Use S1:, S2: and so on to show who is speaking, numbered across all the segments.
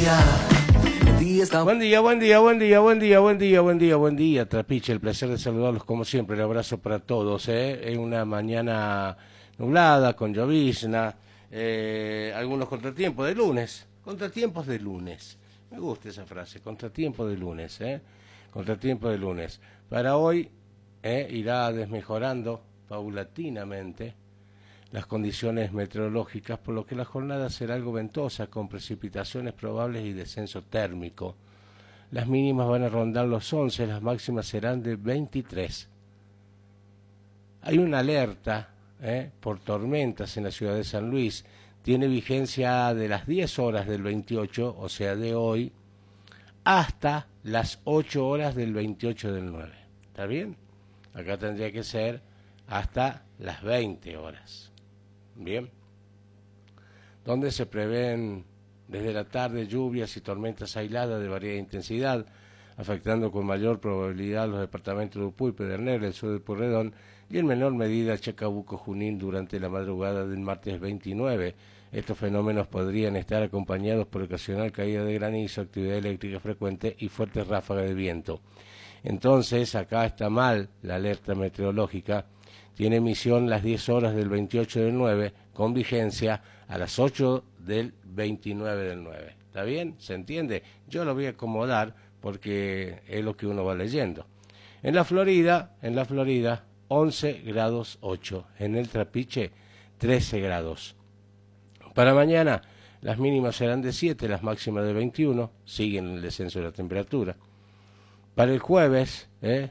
S1: Buen día, buen día, buen día, buen día, buen día, buen día, buen día, Trapiche, el placer de saludarlos como siempre, el abrazo para todos, es una mañana nublada, con llovizna, algunos contratiempos de lunes, me gusta esa frase, contratiempo de lunes, contratiempo de lunes. Para hoy irá desmejorando paulatinamente las condiciones meteorológicas, por lo que la jornada será algo ventosa, con precipitaciones probables y descenso térmico. Las mínimas van a rondar los 11, las máximas serán de 23. Hay una alerta por tormentas en la ciudad de San Luis. Tiene vigencia de las 10 horas del 28, o sea de hoy, hasta las 8 horas del 28 del 9. ¿Está bien? Acá tendría que ser hasta las 20 horas. Bien, donde se prevén desde la tarde lluvias y tormentas aisladas de variada intensidad, afectando con mayor probabilidad los departamentos de Upú y Pedernera, el sur de Pueyrredón, y en menor medida Chacabuco, Junín durante la madrugada del martes 29. Estos fenómenos podrían estar acompañados por ocasional caída de granizo, actividad eléctrica frecuente y fuertes ráfagas de viento. Entonces, acá está mal la alerta meteorológica. Tiene emisión las 10 horas del 28 del 9, con vigencia a las 8 del 29 del 9. ¿Está bien? ¿Se entiende? Yo lo voy a acomodar porque es lo que uno va leyendo. En la Florida, 11 grados 8. En el Trapiche, 13 grados. Para mañana, las mínimas serán de 7, las máximas de 21. Siguen el descenso de la temperatura. Para el jueves,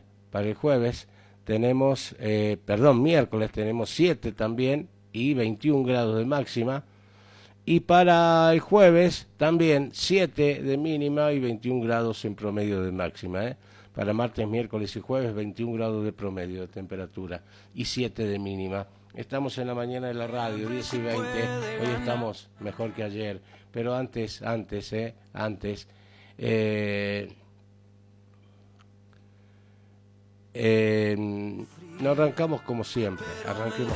S1: tenemos, miércoles tenemos 7 también y 21 grados de máxima. Y para el jueves también 7 de mínima y 21 grados en promedio de máxima. Para martes, miércoles y jueves 21 grados de promedio de temperatura y 7 de mínima. Estamos en la mañana de la radio, 10 y 20. Hoy estamos mejor que ayer. Pero antes, no arrancamos como siempre, arranquemos